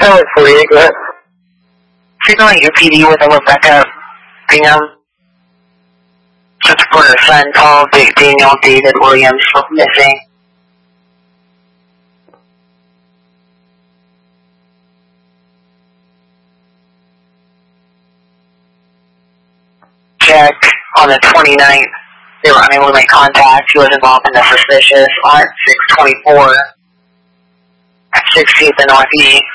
48, go ahead. Signal at your PD with a Rebecca Bingham. Just for her son, Paul Daniel David Williams, missing. Check on the 29th. They were unable to make contact. He was involved in the suspicious on 624 at 16th and Northeast.